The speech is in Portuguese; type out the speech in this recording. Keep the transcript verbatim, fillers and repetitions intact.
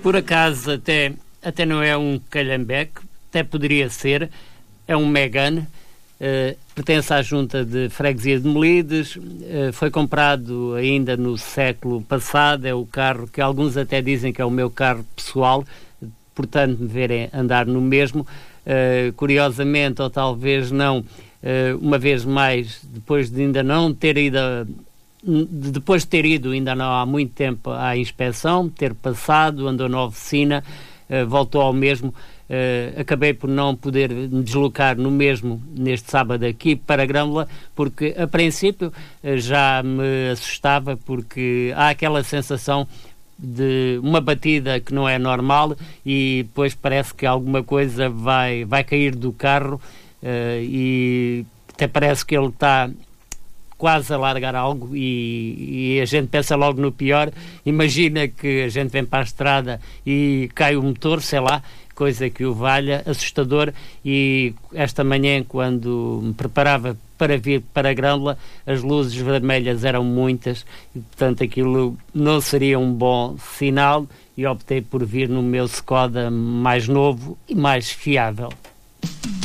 Por acaso até, até não é um calhambeque, até poderia ser, é um Megane, uh, pertence à junta de freguesia de Melides, uh, foi comprado ainda no século passado, é o carro que alguns até dizem que é o meu carro pessoal, portanto me verem andar no mesmo, uh, curiosamente, ou talvez não, uh, uma vez mais, depois de ainda não ter ido a, depois de ter ido ainda não há muito tempo à inspeção, ter passado, andou na oficina, uh, voltou ao mesmo, uh, acabei por não poder me deslocar no mesmo neste sábado aqui para Grândola, porque a princípio uh, já me assustava, porque há aquela sensação de uma batida que não é normal e depois parece que alguma coisa vai, vai cair do carro, uh, e até parece que ele está quase a largar algo e, e a gente pensa logo no pior. Imagina que a gente vem para a estrada e cai o motor, sei lá, coisa que o valha, assustador. E esta manhã, quando me preparava para vir para a Grândola, as luzes vermelhas eram muitas e, portanto, aquilo não seria um bom sinal e optei por vir no meu Skoda mais novo e mais fiável.